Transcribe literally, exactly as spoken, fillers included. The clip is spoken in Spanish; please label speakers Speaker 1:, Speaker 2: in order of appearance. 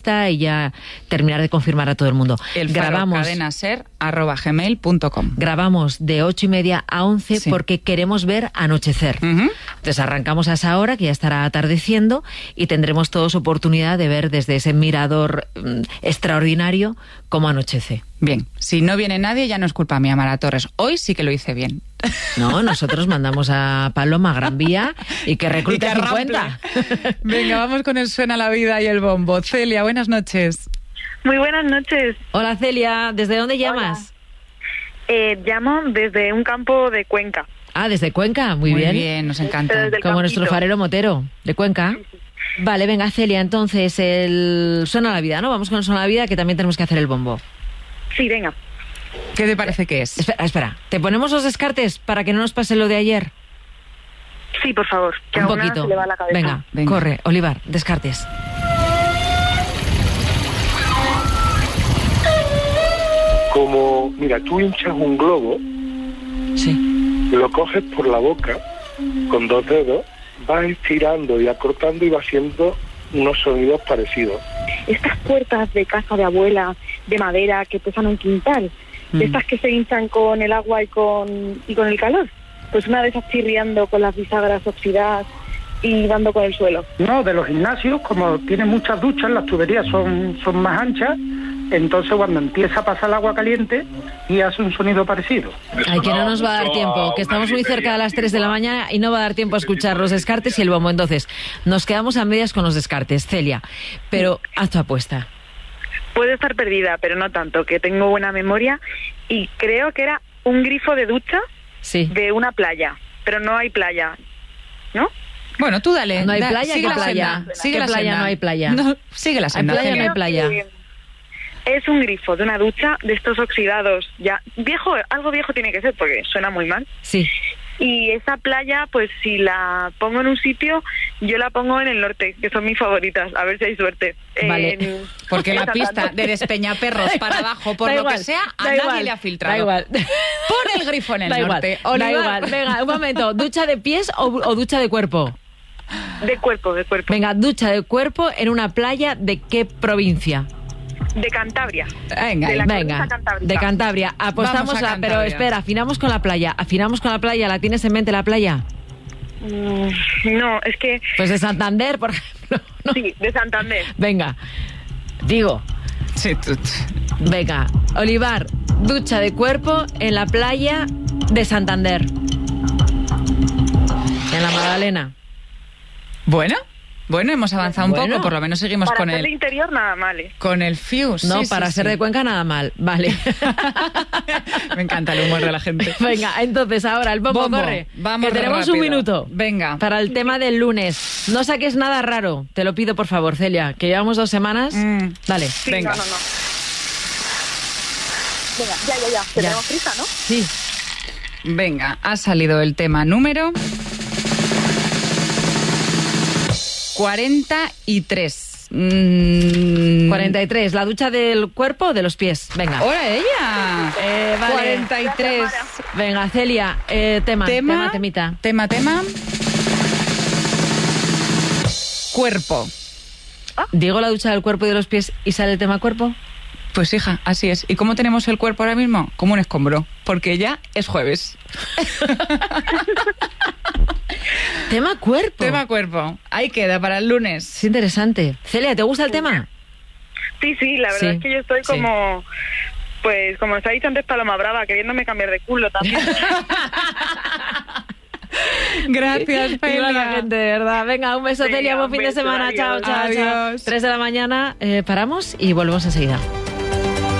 Speaker 1: lista y ya terminar de confirmar a todo el mundo.
Speaker 2: El faro
Speaker 1: Grabamos
Speaker 2: cadenaser arroba gmail punto com.
Speaker 1: Grabamos de ocho y media a once
Speaker 2: Sí.
Speaker 1: porque queremos ver anochecer.
Speaker 2: Uh-huh.
Speaker 1: Entonces arrancamos a esa hora, que ya estará atardeciendo, y tendremos todos oportunidad de ver desde ese mirador mm, extraordinario cómo anochece.
Speaker 2: Bien, si no viene nadie ya no es culpa mía, Mara Torres. Hoy sí que lo hice bien.
Speaker 1: No, nosotros mandamos a Paloma a Gran Vía y que reclute
Speaker 2: Y que
Speaker 1: cincuenta.
Speaker 2: Venga, vamos con el Suena la Vida y el bombo. Celia, buenas noches.
Speaker 3: Muy buenas noches.
Speaker 1: Hola Celia, ¿desde dónde llamas?
Speaker 3: Eh, llamo desde un campo de Cuenca.
Speaker 1: Ah, desde Cuenca, muy,
Speaker 2: Muy
Speaker 1: bien.
Speaker 2: bien, nos encanta.
Speaker 3: Pero desde el
Speaker 1: Como
Speaker 3: campito.
Speaker 1: nuestro farero motero de Cuenca. Vale, venga Celia, entonces el Suena la Vida, ¿no? Vamos con el Suena la Vida, que también tenemos que hacer el bombo.
Speaker 3: Sí, venga.
Speaker 2: ¿Qué te parece que es?
Speaker 1: Espera, espera, ¿te ponemos los descartes para que no nos pase lo de ayer?
Speaker 3: Sí, por favor. Que
Speaker 1: Un
Speaker 3: a una
Speaker 1: poquito.
Speaker 3: se le va la cabeza.
Speaker 1: Venga,
Speaker 2: Venga.
Speaker 1: corre, Olivar, descartes.
Speaker 4: Como, mira, tú hinchas un globo,
Speaker 1: Sí.
Speaker 4: lo coges por la boca con dos dedos, vas estirando y acortando y va haciendo unos sonidos parecidos.
Speaker 3: Estas puertas de casa de abuela, de madera, que pesan un quintal,
Speaker 2: Mm.
Speaker 3: de estas que se hinchan con el agua y con, y con el calor, pues una de esas chirriando con las bisagras oxidadas y dando con el suelo.
Speaker 5: No, de los gimnasios, como tienen muchas duchas, las tuberías son, son más anchas, entonces cuando empieza a pasar el agua caliente y hace un sonido parecido.
Speaker 1: Ay, que no nos va a dar tiempo, que estamos muy cerca de las tres de la mañana y no va a dar tiempo a escuchar los descartes y el bombo. Entonces, nos quedamos a medias con los descartes, Celia, pero haz tu apuesta.
Speaker 3: Puedo estar perdida, pero no tanto, que tengo buena memoria, y creo que era un grifo de ducha
Speaker 1: Sí.
Speaker 3: de una playa, pero no hay playa, ¿no?
Speaker 2: Bueno, tú dale.
Speaker 1: No hay
Speaker 2: da-
Speaker 1: playa,
Speaker 2: sigue
Speaker 1: ¿qué
Speaker 2: la
Speaker 1: playa?
Speaker 2: senda,
Speaker 1: ¿Qué
Speaker 2: sigue la
Speaker 1: playa?
Speaker 2: senda.
Speaker 1: No hay playa.
Speaker 2: No, sigue la senda.
Speaker 1: playa, no hay
Speaker 2: Celia.
Speaker 1: playa.
Speaker 3: Que es un grifo de una ducha de estos oxidados, ya viejo, algo viejo tiene que ser porque suena muy mal.
Speaker 1: Sí.
Speaker 3: Y esa playa, pues si la pongo en un sitio, yo la pongo en el norte, que son mis favoritas, a ver si hay suerte.
Speaker 1: Vale.
Speaker 3: En-
Speaker 2: Porque
Speaker 3: en
Speaker 2: la
Speaker 3: Santander.
Speaker 2: pista de Despeñaperros para abajo, por
Speaker 1: Da
Speaker 2: lo
Speaker 1: igual,
Speaker 2: que sea, a
Speaker 1: da
Speaker 2: nadie
Speaker 1: igual,
Speaker 2: le ha filtrado.
Speaker 1: Da igual.
Speaker 2: Pon el grifo en el
Speaker 1: Da igual,
Speaker 2: norte.
Speaker 1: da
Speaker 2: Olivar.
Speaker 1: igual. Venga, un momento. ¿Ducha de pies o, o ducha de cuerpo?
Speaker 3: De cuerpo, de cuerpo.
Speaker 1: Venga, ducha de cuerpo en una playa de qué provincia.
Speaker 3: De Cantabria.
Speaker 2: Venga,
Speaker 3: De la
Speaker 1: Venga,
Speaker 3: cornisa cantábrica.
Speaker 1: de Cantabria. Apostamos
Speaker 2: Vamos a
Speaker 1: a, pero
Speaker 2: Cantabria.
Speaker 1: espera, afinamos con la playa. Afinamos con la playa. ¿La tienes en mente la playa?
Speaker 3: Mm, no, es que
Speaker 1: Pues de Santander, por ejemplo. ¿no?
Speaker 3: sí, de Santander.
Speaker 1: Venga, digo,
Speaker 2: Sí, tú- tú.
Speaker 1: venga, Olivar, ducha de cuerpo en la playa de Santander. En la Magdalena.
Speaker 2: Bueno, bueno, hemos avanzado
Speaker 1: Bueno.
Speaker 2: un poco, por lo menos seguimos
Speaker 3: Para
Speaker 2: con
Speaker 3: ser de
Speaker 2: el
Speaker 3: interior, nada mal, ¿eh?
Speaker 2: con el fuse.
Speaker 1: No,
Speaker 2: Sí, sí,
Speaker 1: para ser
Speaker 2: sí.
Speaker 1: de Cuenca nada mal. Vale.
Speaker 2: Me encanta el humor de la gente.
Speaker 1: Venga, entonces ahora el bombo,
Speaker 2: Bombo,
Speaker 1: corre.
Speaker 2: vamos
Speaker 1: que tenemos
Speaker 2: rápido.
Speaker 1: un minuto.
Speaker 2: Venga.
Speaker 1: Para el tema del lunes. No saques nada raro. Te lo pido, por favor, Celia. Que llevamos dos semanas.
Speaker 2: Mm.
Speaker 1: Dale.
Speaker 3: Sí,
Speaker 2: Venga.
Speaker 3: no, no, no. Venga, ya, ya, ya.
Speaker 1: Ya.
Speaker 3: Tenemos prisa, ¿no?
Speaker 1: Sí.
Speaker 2: Venga, ha salido el tema número cuarenta y tres. Mm.
Speaker 1: cuarenta y tres. ¿La ducha del cuerpo o de los pies? Venga.
Speaker 2: ¡Hola, ella!
Speaker 1: Eh, vale.
Speaker 2: cuarenta y tres.
Speaker 1: Venga, Celia. eh, tema, tema,
Speaker 2: Tema,
Speaker 1: temita.
Speaker 2: tema, tema. Cuerpo.
Speaker 1: Digo la ducha del cuerpo y de los pies y sale el tema cuerpo.
Speaker 2: Pues hija, así es. ¿Y cómo tenemos el cuerpo ahora mismo? Como un escombro, porque ya es jueves.
Speaker 1: Tema cuerpo.
Speaker 2: Tema cuerpo. Ahí queda para el lunes.
Speaker 1: Es interesante. Celia, ¿te gusta el tema?
Speaker 3: Sí, sí, la verdad
Speaker 1: Sí,
Speaker 3: es que yo estoy
Speaker 2: sí.
Speaker 3: como... Pues como os ha dicho antes Paloma Brava, queriéndome cambiar de culo también.
Speaker 2: Gracias,
Speaker 1: Viva la
Speaker 2: Celia.
Speaker 1: gente, de verdad. Venga, un beso,
Speaker 3: Venga,
Speaker 1: Celia. Buen
Speaker 3: un
Speaker 1: fin de
Speaker 3: beso,
Speaker 1: semana.
Speaker 3: adiós.
Speaker 1: Chao, chao, chao.
Speaker 2: Adiós.
Speaker 1: Tres de la mañana, eh, paramos y volvemos enseguida.